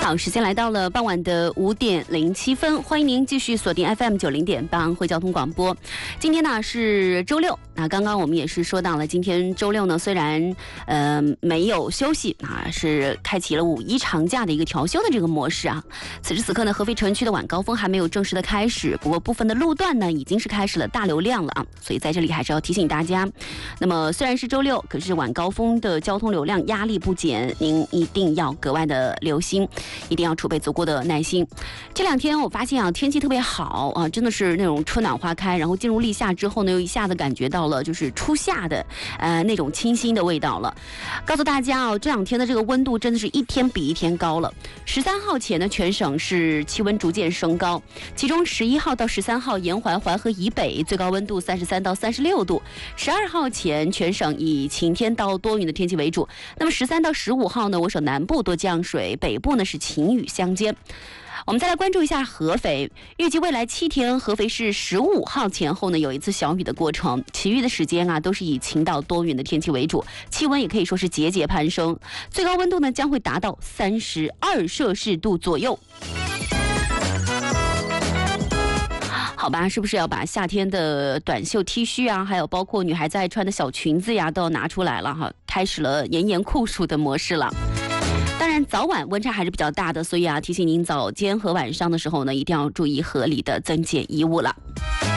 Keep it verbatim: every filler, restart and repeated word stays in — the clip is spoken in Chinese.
好，时间来到了傍晚的五点零七分，欢迎您继续锁定 F M 九零点八安徽交通广播。今天呢是周六，那刚刚我们也是说到了，今天周六呢虽然呃没有休息啊，是开启了五一长假的一个调休的这个模式啊。此时此刻呢，合肥城区的晚高峰还没有正式的开始，不过部分的路段呢已经是开始了大流量了啊，所以在这里还是要提醒大家，那么虽然是周六，可是晚高峰的交通流量压力不减，您一定要格外的留心。一定要储备足够的耐心。这两天我发现啊，天气特别好啊，真的是那种春暖花开，然后进入立夏之后呢，又一下子感觉到了就是初夏的呃那种清新的味道了。告诉大家哦，这两天的这个温度真的是一天比一天高了。十三号前呢，全省是气温逐渐升高，其中十一号到十三号沿淮淮河以北最高温度三十三到三十六度。十二号前全省以晴天到多云的天气为主。那么十三到十五号呢，我省南部多降水，北部呢是晴雨相间。我们再来关注一下合肥，预计未来七天，合肥市十五号前后呢有一次小雨的过程，其余的时间啊都是以晴到多云的天气为主，气温也可以说是节节攀升，最高温度呢将会达到三十二摄氏度左右。好吧，是不是要把夏天的短袖 T 恤啊，还有包括女孩子爱穿的小裙子呀，都要拿出来了哈，开始了炎炎酷暑的模式了。当然早晚温差还是比较大的，所以啊，提醒您早间和晚上的时候呢，一定要注意合理的增减衣物了。